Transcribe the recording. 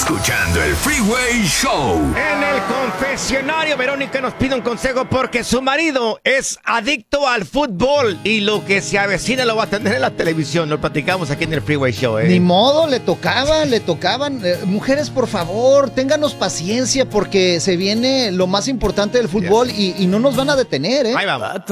escuchando el Freeway Show. En el confesionario, Verónica nos pide un consejo porque su marido es adicto al fútbol y lo que se avecina lo va a tener en la televisión. Lo platicamos aquí en el Freeway Show, Ni modo, le tocaban. Mujeres, por favor, ténganos paciencia porque se viene lo más importante del fútbol y no nos van a detener, Ahí vamos.